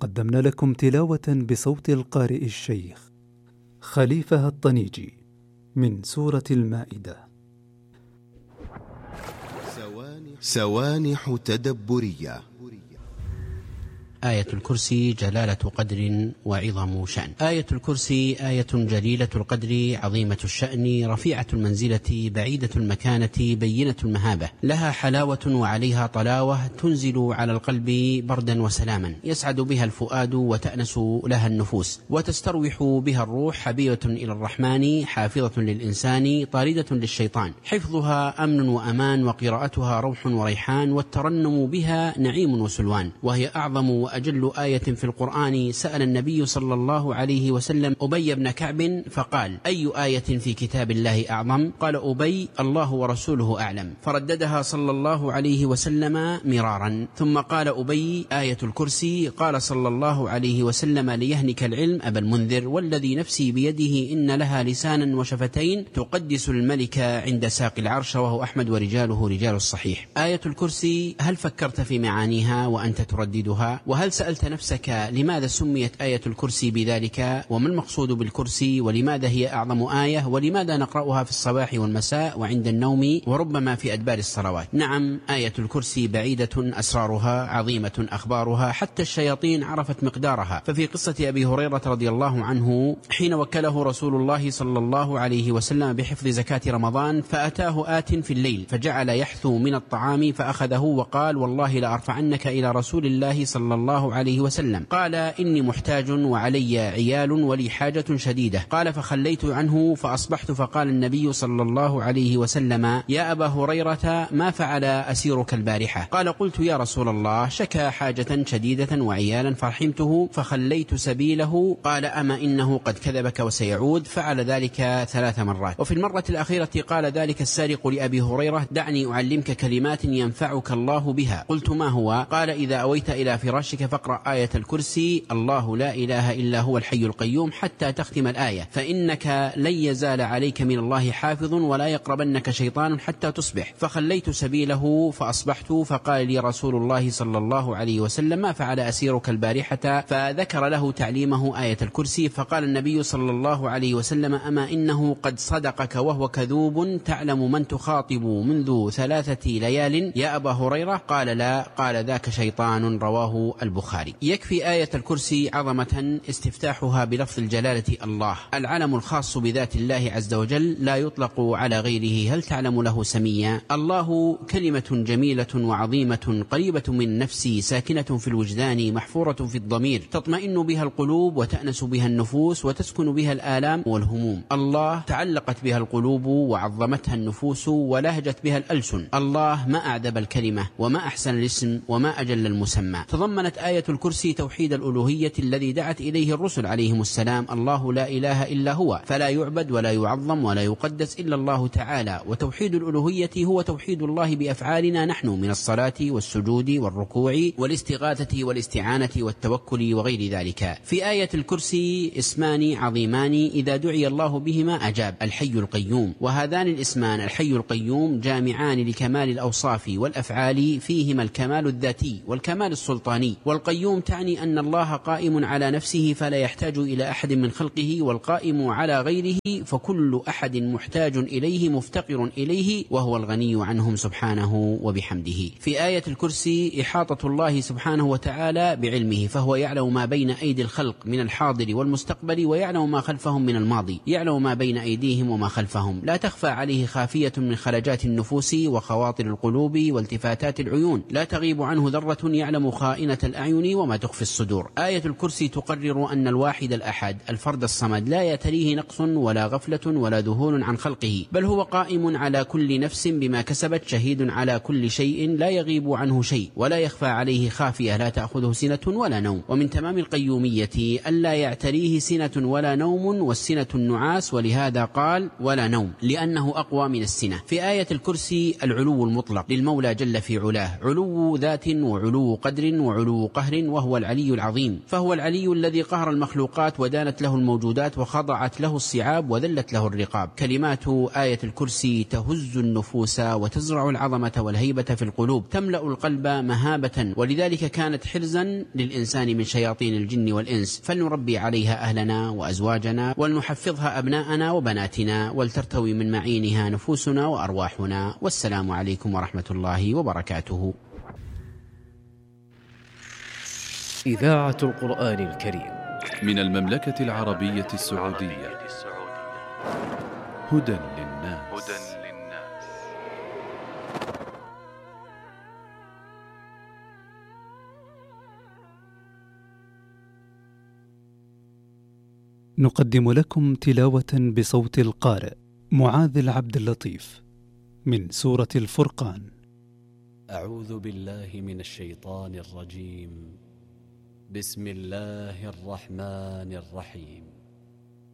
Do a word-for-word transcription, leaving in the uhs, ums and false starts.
قدمنا لكم تلاوة بصوت القارئ الشيخ خليفة الطنيجي من سورة المائدة. سوانح تدبرية. آية الكرسي جلالة قدر وعظم شأن. آية الكرسي آية جليلة القدر عظيمة الشأن رفيعة المنزلة بعيدة المكانة بينة المهابة، لها حلاوة وعليها طلاوة تنزل على القلب بردا وسلاما، يسعد بها الفؤاد وتأنس لها النفوس، وتستروح بها الروح، حبيبة إلى الرحمن حافظة للإنسان طاردة للشيطان، حفظها أمن وأمان، وقراءتها روح وريحان، والترنم بها نعيم وسلوان، وهي أعظم وأجل آية في القرآن. سأل النبي صلى الله عليه وسلم أبي بن كعب فقال: أي آية في كتاب الله أعظم؟ قال أبي: الله ورسوله أعلم. فرددها صلى الله عليه وسلم مرارا، ثم قال أبي: آية الكرسي. قال صلى الله عليه وسلم ليهنك العلم أبا المنذر: والذي نفسي بيده إن لها لسانا وشفتين تقدس الملك عند ساق العرش. وهو أحمد ورجاله رجال الصحيح. آية الكرسي، هل فكرت في معانيها وأنت ترددها؟ وهل سألت نفسك لماذا سميت آية الكرسي بذلك؟ وما المقصود بالكرسي؟ ولماذا هي أعظم آية؟ ولماذا نقرأها في الصباح والمساء وعند النوم وربما في أدبار الصلوات؟ نعم، آية الكرسي بعيدة أسرارها، عظيمة أخبارها، حتى الشياطين عرفت مقدارها. ففي قصة أبي هريرة رضي الله عنه حين وكله رسول الله صلى الله عليه وسلم بحفظ زكاة رمضان، فأتاه آت في الليل فجعل يحثو من الطعام فأخذه وقال: والله لأرفعنك إلى رسول الله صلى الله عليه وسلم. قال: إني محتاج وعلي عيال ولي حاجة شديدة. قال: فخليت عنه فأصبحت، فقال النبي صلى الله عليه وسلم: يا أبا هريرة، ما فعل أسيرك البارحة؟ قال: قلت: يا رسول الله، شكى حاجة شديدة وعيالا فرحمته فخليت سبيله. قال: أما إنه قد كذبك وسيعود. فعل ذلك ثلاث مرات. وفي المرة الأخيرة قال ذلك السارق لأبي هريرة: دعني أعلمك كلمات ينفعك الله بها. قلت: ما هو؟ قال: إذا أويت إلى فراشك فاقرأ آية الكرسي: الله لا إله إلا هو الحي القيوم، حتى تختم الآية، فإنك لن يزال عليك من الله حافظ ولا يقربنك شيطان حتى تصبح. فخليت سبيله فأصبحت، فقال لي رسول الله صلى الله عليه وسلم: ما فعل أسيرك البارحة؟ فذكر له تعليمه آية الكرسي. فقال النبي صلى الله عليه وسلم: أما إنه قد صدقك وهو كذوب، تعلم من تخاطب منذ ثلاثة ليال يا أبا هريرة؟ قال: لا. قال: ذاك شيطان. رواه البخاري. يكفي آية الكرسي عظمة استفتاحها بلفظ الجلالة الله، العلم الخاص بذات الله عز وجل، لا يطلق على غيره. هل تعلم له سميا؟ الله كلمة جميلة وعظيمة قريبة من نفسي، ساكنة في الوجدان، محفورة في الضمير، تطمئن بها القلوب وتأنس بها النفوس وتسكن بها الآلام والهموم. الله تعلقت بها القلوب وعظمتها النفوس ولهجت بها الألسن. الله ما أعذب الكلمة وما أحسن الاسم وما أجل المسمى. تضمنت آية الكرسي توحيد الألوهية الذي دعت إليه الرسل عليهم السلام: الله لا إله إلا هو، فلا يعبد ولا يعظم ولا يقدس إلا الله تعالى. وتوحيد الألوهية هو توحيد الله بأفعالنا نحن من الصلاة والسجود والركوع والاستغاثة والاستعانة والتوكل وغير ذلك. في آية الكرسي اسمان عظيمان إذا دعي الله بهما أجاب: الحي القيوم. وهذان الاسمان الحي القيوم جامعان لكمال الأوصاف والأفعال، فيهما الكمال الذاتي والكمال السلطاني. والقيوم تعني أن الله قائم على نفسه فلا يحتاج إلى أحد من خلقه، والقائم على غيره فكل أحد محتاج إليه مفتقر إليه، وهو الغني عنهم سبحانه وبحمده. في آية الكرسي إحاطة الله سبحانه وتعالى بعلمه، فهو يعلم ما بين أيدي الخلق من الحاضر والمستقبل، ويعلم ما خلفهم من الماضي، يعلم ما بين أيديهم وما خلفهم، لا تخفى عليه خافية من خلجات النفوس وخواطر القلوب والتفاتات العيون، لا تغيب عنه ذرة، يعلم خائنة الأعين وما تخفي الصدور. آية الكرسي تقرر أن الواحد الأحد الفرد الصمد لا يتريه نقص ولا غفلة ولا ذهول عن خلقه، بل هو قائم على كل نفس بما كسبت، شهيد على كل شيء، لا يغيب عنه شيء ولا يخفى عليه خافية، لا تأخذه سنة ولا نوم. ومن تمام القيومية ألا يعتريه سنة ولا نوم، والسنة النعاس، ولهذا قال: ولا نوم، لأنه أقوى من السنة. في آية الكرسي العلو المطلق للمولى جل في علاه، علو ذات وعلو قدر وعلو ذو قهر وهو العلي العظيم، فهو العلي الذي قهر المخلوقات ودانت له الموجودات وخضعت له الصعاب وذلت له الرقاب. كلمات آية الكرسي تهز النفوس وتزرع العظمة والهيبة في القلوب، تملأ القلب مهابة، ولذلك كانت حرزا للإنسان من شياطين الجن والإنس. فلنربي عليها أهلنا وأزواجنا، ولنحفظها أبناءنا وبناتنا، ولترتوي من معينها نفوسنا وأرواحنا. والسلام عليكم ورحمة الله وبركاته. إذاعة القرآن الكريم من المملكة العربية السعودية. هدى للناس. نقدم لكم تلاوة بصوت القارئ معاذ العبد اللطيف من سورة الفرقان. أعوذ بالله من الشيطان الرجيم. بسم الله الرحمن الرحيم.